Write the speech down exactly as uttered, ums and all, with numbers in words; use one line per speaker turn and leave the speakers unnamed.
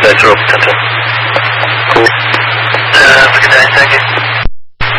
Nice rope, ten ten. Cool. Uh, have a good day, thank you.